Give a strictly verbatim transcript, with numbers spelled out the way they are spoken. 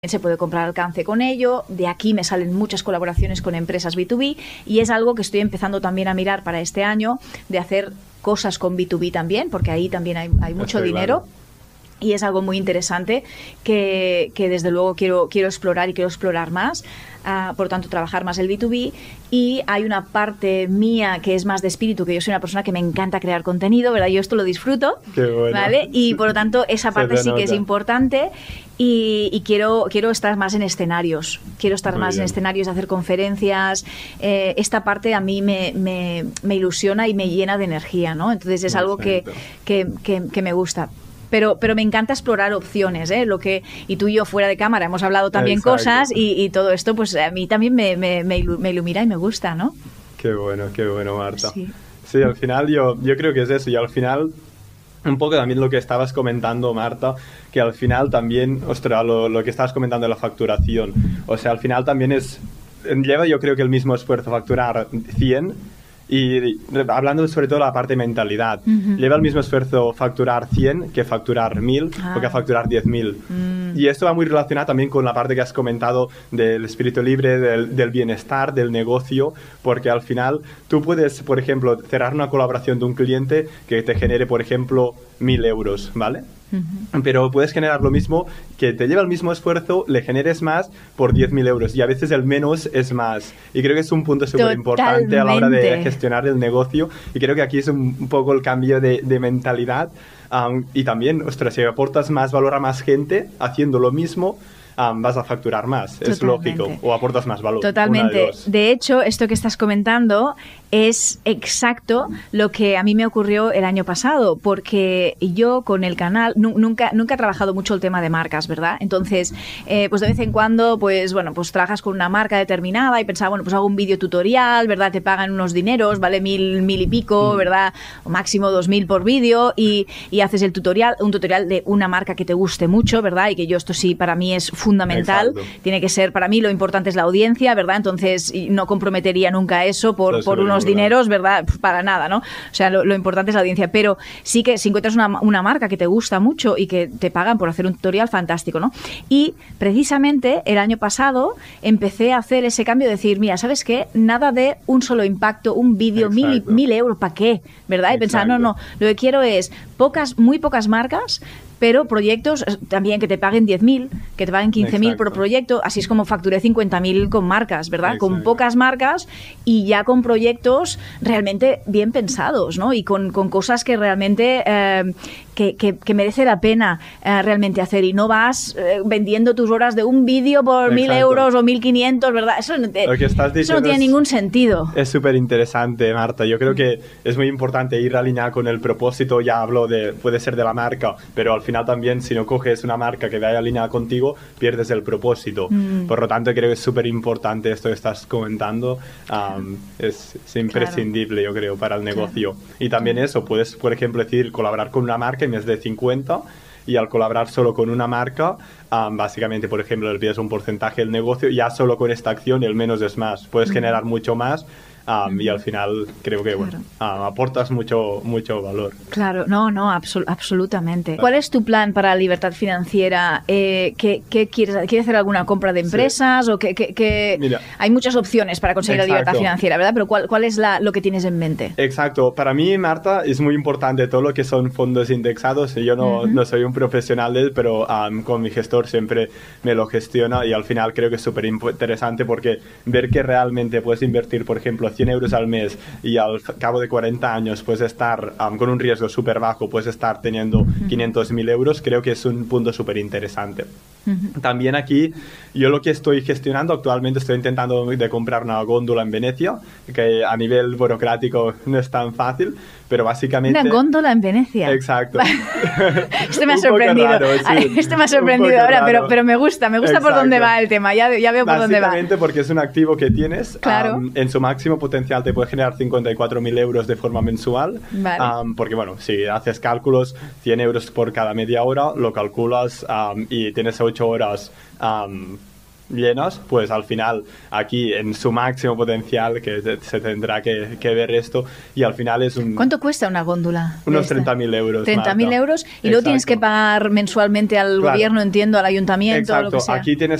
Se puede comprar alcance con ello, de aquí me salen muchas colaboraciones con empresas B dos B y es algo que estoy empezando también a mirar para este año, de hacer cosas con B dos B también, porque ahí también hay, hay mucho Estoy dinero. claro. Y es algo muy interesante que, que desde luego quiero, quiero explorar y quiero explorar más. Uh, por tanto, trabajar más el B dos B. Y hay una parte mía que es más de espíritu, que yo soy una persona que me encanta crear contenido, ¿verdad? Yo esto lo disfruto, Qué bueno. ¿vale? Y por lo tanto, esa parte Se te sí que es nota. importante. Y, y quiero, quiero estar más en escenarios. Quiero estar Muy más bien. en escenarios, hacer conferencias. Eh, esta parte a mí me, me, me ilusiona y me llena de energía, ¿no? Entonces es algo que, Perfecto. que, que, que me gusta. Pero, pero me encanta explorar opciones, ¿eh? Lo que, y tú y yo fuera de cámara hemos hablado también Exacto. cosas y, y todo esto, pues a mí también me, me, me ilu- me ilumina y me gusta, ¿no? Qué bueno, qué bueno, Marta. Sí. Sí, al final yo, yo creo que es eso. Y al final, un poco también lo que estabas comentando, Marta, que al final también, ostras, lo, lo que estabas comentando de la facturación. O sea, al final también es, lleva yo creo que el mismo esfuerzo facturar cien. Y hablando sobre todo de la parte de mentalidad, Ujú. lleva el mismo esfuerzo facturar cien que facturar mil Ah. o que facturar diez mil. Mm. Y esto va muy relacionado también con la parte que has comentado del espíritu libre, del, del bienestar, del negocio, porque al final tú puedes, por ejemplo, cerrar una colaboración de un cliente que te genere, por ejemplo, mil euros, ¿vale? Ujú. Pero puedes generar lo mismo, que te lleva el mismo esfuerzo, le generes más por diez mil euros. Y a veces el menos es más. Y creo que es un punto súper importante a la hora de Totalmente. gestionar el negocio. Y creo que aquí es un, un poco el cambio de, de mentalidad. Um, y también, ostras, si aportas más valor a más gente haciendo lo mismo, um, vas a facturar más. Es Totalmente. lógico. O aportas más valor. Una de Totalmente. dos. De hecho, esto que estás comentando es exacto lo que a mí me ocurrió el año pasado, porque yo con el canal nu- nunca, nunca he trabajado mucho el tema de marcas, ¿verdad? Entonces, eh, pues de vez en cuando, pues bueno, pues trabajas con una marca determinada y pensaba, bueno, pues hago un vídeo tutorial, ¿verdad? Te pagan unos dineros, vale mil, mil y pico, Mm. ¿verdad? O máximo dos mil por vídeo y, y haces el tutorial, un tutorial de una marca que te guste mucho, ¿verdad? Y que yo esto sí, para mí es fundamental. Exacto. Tiene que ser, para mí lo importante es la audiencia, ¿verdad? Entonces y no comprometería nunca eso por, Eso es por súper unos importante. dineros, ¿verdad? Pf, Para nada, ¿no? O sea, lo, lo importante es la audiencia. Pero sí que si encuentras una, una marca que te gusta mucho y que te pagan por hacer un tutorial, fantástico, ¿no? Y precisamente el año pasado empecé a hacer ese cambio de decir, mira, ¿sabes qué? Nada de un solo impacto, un vídeo, mil, y- Exacto. mil euros, ¿para qué? ¿Verdad? Y pensar, no, no, Exacto. lo que quiero es pocas, muy pocas marcas, pero proyectos eh, también que te paguen diez mil, que te paguen quince mil por Exacto. proyecto. Así es como facturé cincuenta mil con marcas, ¿verdad? Con Exacto. pocas marcas y ya con proyectos realmente bien pensados, ¿no? Y con, con cosas que realmente eh, que, que, que merece la pena eh, realmente hacer. Y no vas eh, vendiendo tus horas de un vídeo por mil Exacto. euros o mil quinientos, ¿verdad? Eso no, te- Lo que estás eso no diciendo tiene es- ningún sentido. Es súper interesante, Marta. Yo creo que es muy importante ir alineado con el propósito. Ya hablo de, puede ser de la marca, pero al final también si no coges una marca que vaya alineada contigo, pierdes el propósito. Mm. Por lo tanto, creo que es súper importante esto que estás comentando. Um, es, es imprescindible, yo creo, para el negocio. Y también eso, puedes, por ejemplo, decir colaborar con una marca en vez de cincuenta. Y al colaborar solo con una marca, um, básicamente, por ejemplo, le pides un porcentaje del negocio, ya solo con esta acción el menos es más. Puedes Mm. generar mucho más um, y al final creo que bueno, um, aportas mucho, mucho valor. Claro, no, no, absol- absolutamente. ¿Cuál es tu plan para la libertad financiera? Eh, ¿qué, qué quieres, ¿Quieres hacer alguna compra de empresas? O qué, qué- qué- Mira. Hay muchas opciones para conseguir la libertad Exacto. financiera, ¿verdad? Pero ¿cuál, cuál es la, lo que tienes en mente? Exacto. Para mí, Marta, es muy importante todo lo que son fondos indexados. Yo no, Ujú. no soy un profesional de él, pero um, con mi gestor siempre me lo gestiona y al final creo que es súper impo- interesante porque ver que realmente puedes invertir, por ejemplo, cien euros al mes y al f- cabo de cuarenta años puedes estar um, con un riesgo súper bajo, puedes estar teniendo quinientos mil euros, creo que es un punto súper interesante. También aquí, yo lo que estoy gestionando actualmente, estoy intentando de comprar una góndola en Venecia, que a nivel burocrático no es tan fácil, pero básicamente... Una góndola en Venecia. Exacto. Este me ha Un poco sorprendido. raro, sí. Ay, este me ha Un sorprendido poco ahora, pero, raro. pero me gusta, me gusta por dónde Exacto. va el tema. Ya, ya veo por dónde va. Básicamente porque es un activo que tienes, Claro. um, en su máximo potencial te puede generar cincuenta y cuatro mil euros de forma mensual, Vale. um, porque bueno, si haces cálculos, cien euros por cada media hora, lo calculas um, y tienes ocho horas um, llenos, pues al final aquí en su máximo potencial que se tendrá que, que ver esto y al final es un... ¿Cuánto cuesta una góndola? Unos treinta mil euros. treinta mil euros y luego tienes que pagar mensualmente al claro. gobierno, entiendo, al ayuntamiento, Exacto. lo que sea. Aquí tienes